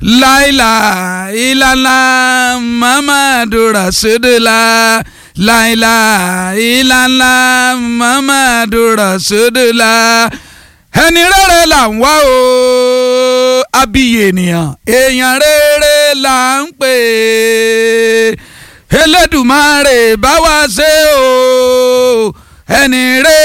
láìlà ìlàlà Muhammadu Rasulullah láìlà ìlàlà Muhammadu Rasulullah. ẹni rere là ń wá o abiyì èèyàn rere là ń pè Elédùmarè bá wa ṣe o ẹni rere.